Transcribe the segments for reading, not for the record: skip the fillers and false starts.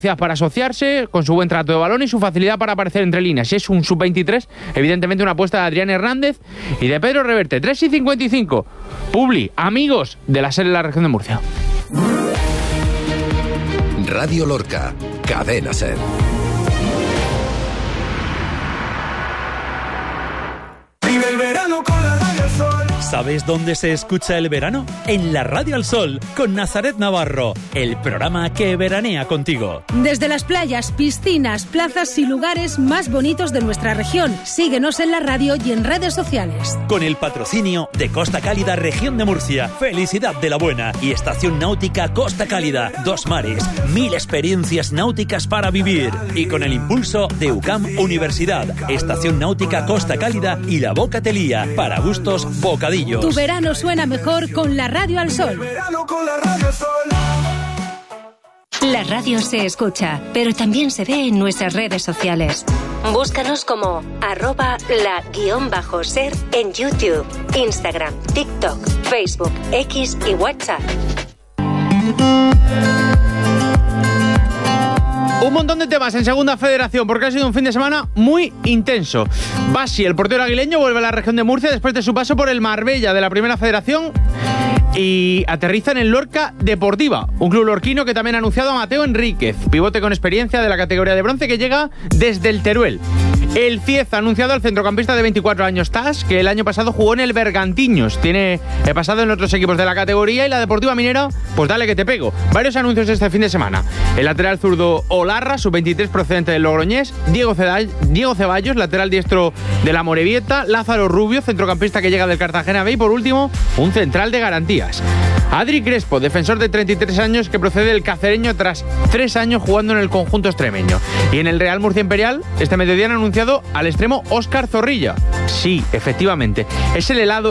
para asociarse, con su buen trato de balón y su facilidad para aparecer entre líneas. Si es un sub-23, evidentemente una apuesta de Adrián Hernández y de Pedro Reverte. 3:55. Publi, amigos de la SER en la región de Murcia. Radio Lorca, Cadena SER. Vive el verano con la Radio al Sol. ¿Sabes dónde se escucha el verano? En la Radio al Sol, con Nazaret Navarro, el programa que veranea contigo. Desde las playas, piscinas, plazas y lugares más bonitos de nuestra región. Síguenos en la radio y en redes sociales. Con el patrocinio de Costa Cálida, Región de Murcia, Felicidad de la Buena y Estación Náutica Costa Cálida, 2 mares, 1000 experiencias náuticas para vivir. Y con el impulso de UCAM Universidad, Estación Náutica Costa Cálida y La Bocatelía, para gustos bocadillos. Tu verano suena mejor con la Radio al Sol. Verano con la Radio al Sol. La radio se escucha, pero también se ve en nuestras redes sociales. Búscanos como @la_ser en YouTube, Instagram, TikTok, Facebook, X y WhatsApp. Un montón de temas en Segunda Federación porque ha sido un fin de semana muy intenso. Basi, el portero aguileño, vuelve a la región de Murcia después de su paso por el Marbella de la Primera Federación y aterriza en el Lorca Deportiva, un club lorquino que también ha anunciado a Mateo Enríquez, pivote con experiencia de la categoría de bronce que llega desde el Teruel. El Cieza ha anunciado al centrocampista de 24 años Tas, que el año pasado jugó en el Bergantiños. Tiene pasado en otros equipos de la categoría y la Deportiva Minera, pues dale que te pego. Varios anuncios este fin de semana. El lateral zurdo Olarra, sub-23 procedente del Logroñés. Diego Ceballos, lateral diestro de la Morevieta. Lázaro Rubio, centrocampista que llega del Cartagena B. Y por último, un central de garantías. Adri Crespo, defensor de 33 años que procede del Cacereño tras 3 años jugando en el conjunto extremeño. Y en el Real Murcia Imperial, este mediodía han anunciado al extremo Óscar Zorrilla. Sí, efectivamente. Es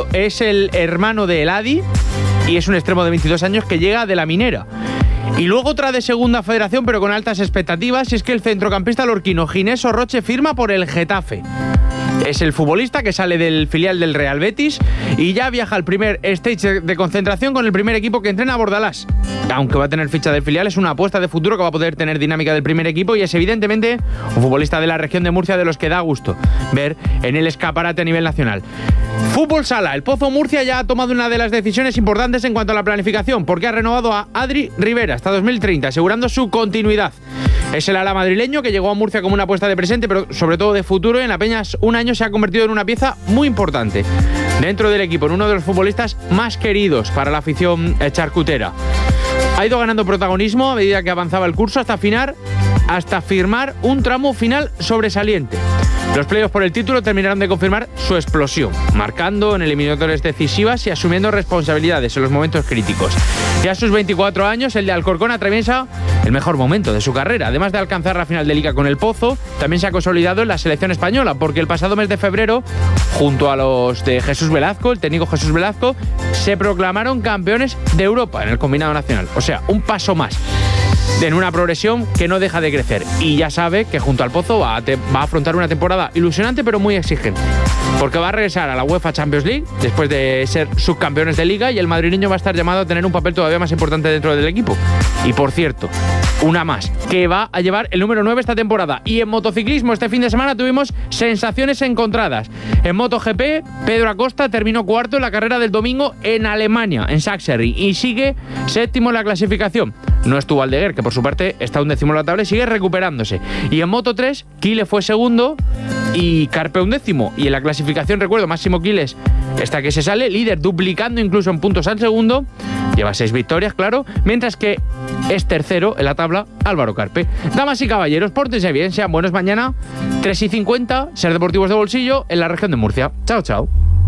el hermano de Eladi y es un extremo de 22 años que llega de la Minera. Y luego otra de Segunda Federación, pero con altas expectativas, y es que el centrocampista lorquino Ginés Orroche firma por el Getafe. Es el futbolista que sale del filial del Real Betis y ya viaja al primer stage de concentración con el primer equipo que entrena a Bordalás. Aunque va a tener ficha del filial, es una apuesta de futuro que va a poder tener dinámica del primer equipo y es evidentemente un futbolista de la región de Murcia de los que da gusto ver en el escaparate a nivel nacional. Fútbol Sala. El Pozo Murcia ya ha tomado una de las decisiones importantes en cuanto a la planificación porque ha renovado a Adri Rivera hasta 2030, asegurando su continuidad. Es el ala madrileño que llegó a Murcia como una apuesta de presente, pero sobre todo de futuro, y en apenas un año se ha convertido en una pieza muy importante dentro del equipo, en uno de los futbolistas más queridos para la afición charcutera. Ha ido ganando protagonismo a medida que avanzaba el curso hasta firmar un tramo final sobresaliente. Los playoffs por el título terminaron de confirmar su explosión, marcando en eliminatorias decisivas y asumiendo responsabilidades en los momentos críticos. Ya a sus 24 años, el de Alcorcón atraviesa el mejor momento de su carrera. Además de alcanzar la final de Liga con el Pozo, también se ha consolidado en la selección española, porque el pasado mes de febrero, junto a los de Jesús Velazco, el técnico Jesús Velazco, se proclamaron campeones de Europa en el combinado nacional. O sea, un paso más en una progresión que no deja de crecer. Y ya sabe que junto al Pozo va a afrontar una temporada ilusionante pero muy exigente, porque va a regresar a la UEFA Champions League después de ser subcampeones de Liga y el madrileño va a estar llamado a tener un papel todavía más importante dentro del equipo. Y por cierto, una más, que va a llevar el número 9 esta temporada. Y en motociclismo este fin de semana tuvimos sensaciones encontradas. En MotoGP, Pedro Acosta terminó cuarto en la carrera del domingo en Alemania, en Sachsenring, y sigue séptimo en la clasificación. No estuvo Aldeguer, que por su parte está 11º en la tabla y sigue recuperándose. Y en Moto3, Kile fue segundo y Carpe 11º. Y en la clasificación, recuerdo, Máximo Quiles está que se sale, líder, duplicando incluso en puntos al segundo. Lleva 6 victorias, claro, mientras que es tercero en la tabla Álvaro Carpe. Damas y caballeros, pórtense bien, sean buenos mañana. 3:50, Ser Deportivos de Bolsillo en la región de Murcia. Chao, chao.